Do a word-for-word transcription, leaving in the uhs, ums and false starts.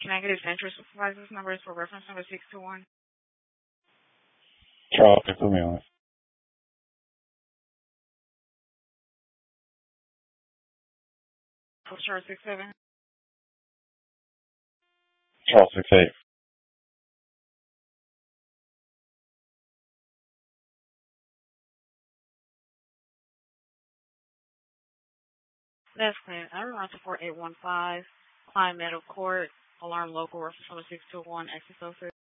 Can I get his interest supervisor's numbers for reference number six two one? Charles, put me on it. For sure, six seven. Charles, six eight. That's clear. I run to four eight one five, Client Meadow Court, Alarm Local, reference number six two one, exit